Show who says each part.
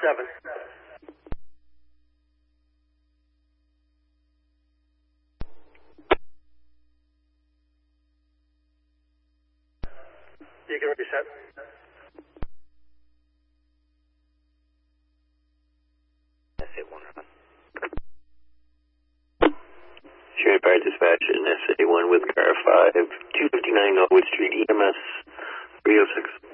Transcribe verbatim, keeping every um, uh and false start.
Speaker 1: seven. You can reset.
Speaker 2: S A one run.
Speaker 3: Sharing Fire Dispatch in S A one with car five, two fifty-nine Norwood Street, E M S three oh six.